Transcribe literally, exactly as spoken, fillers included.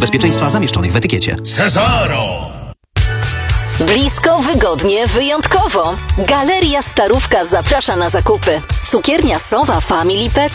bezpieczeństwa zamieszczonych w etykiecie. Cezaro! Blisko, wygodnie, wyjątkowo. Galeria Starówka zaprasza na zakupy. Cukiernia Sowa Family Pets